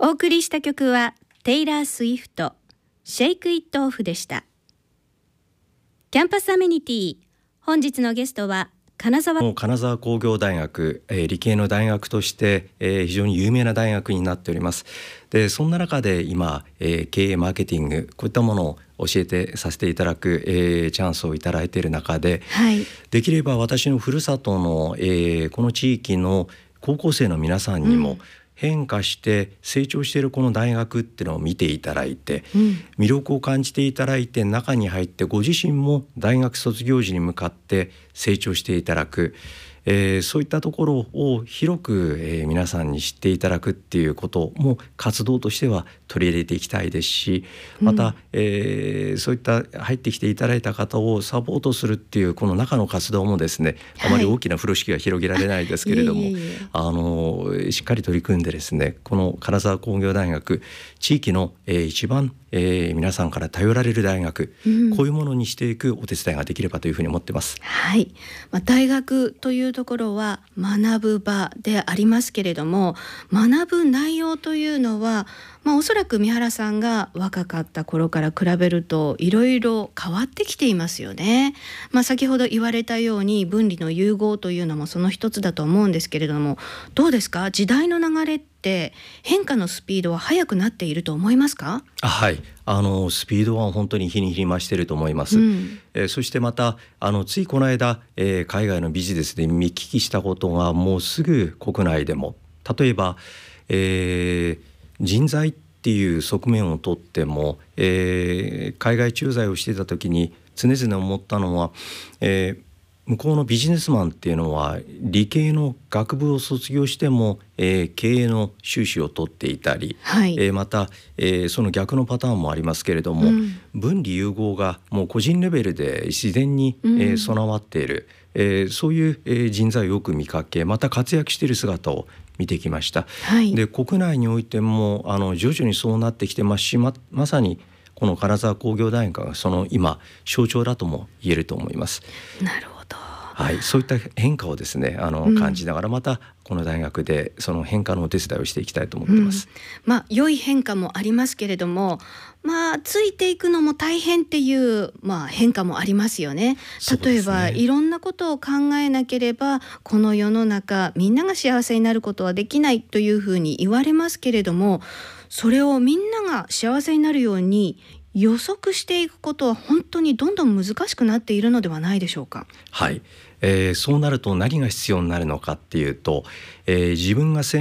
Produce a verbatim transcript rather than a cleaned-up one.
お送りした曲はテイラー・スウィフト、シェイク・イット・オフでした。キャンパスアメニティ、本日のゲストは金沢金沢工業大学、えー、理系の大学として、えー、非常に有名な大学になっております。でそんな中で今、えー、経営マーケティング、こういったものを教えてさせていただく、えー、チャンスをいただいている中で、はい、できれば私のふるさとの、えー、この地域の高校生の皆さんにも、うん、変化して成長しているこの大学っていうのを見ていただいて、うん、魅力を感じていただいて、中に入ってご自身も大学卒業時に向かって成長していただく、えー、そういったところを広く、えー、皆さんに知っていただくっていうことも活動としては取り入れていきたいですし、また、うん、えー、そういった入ってきていただいた方をサポートするっていうこの中の活動もですね、あまり大きな風呂敷は広げられないですけれども、はい、いえいえあのしっかり取り組んでですね、この金沢工業大学、地域の、えー、一番、えー、皆さんから頼られる大学、うん、こういうものにしていくお手伝いができればというふうに思ってます。 はい、まあ、大学というところは学ぶ場でありますけれども、学ぶ内容というのは、まあ、おそらく三原さんが若かった頃から比べるといろいろ変わってきていますよね。まあ、先ほど言われたように分離の融合というのもその一つだと思うんですけれども、どうですか、時代の流れって変化のスピードは速くなっていると思いますか？ あ、はい、あのスピードは本当に日に日に増していると思います、うん、えー、そしてまたあのついこの間、えー、海外のビジネスで見聞きしたことがもうすぐ国内でも、例えば、えー、人材っていう側面をとっても、えー、海外駐在をしていた時に常々思ったのは、えー向こうのビジネスマンっていうのは理系の学部を卒業しても、えー、経営の修士を取っていたり、はい、えー、また、えー、その逆のパターンもありますけれども、うん、分離融合がもう個人レベルで自然に、えー、備わっている、うん、えー、そういう、えー、人材をよく見かけ、また活躍している姿を見てきました、はい、で国内においてもあの徐々にそうなってきてますし、 ま, まさにこの金沢工業大学がその今象徴だとも言えると思います。 なるほど、 はい、そういった変化をですねあの、うん、感じながらまたこの大学でその変化のお手伝いをしていきたいと思っています、 うん、まあ良い変化もありますけれども、まあついていくのも大変っていう、まあ、変化もありますよね。例えば、ね、いろんなことを考えなければこの世の中みんなが幸せになることはできないというふうに言われますけれども、それをみんなが幸せになるように予測していくことは本当にどんどん難しくなっているのではないでしょうか。 はい、えー、そうなると何が必要になるのかっていうと、えー、自分が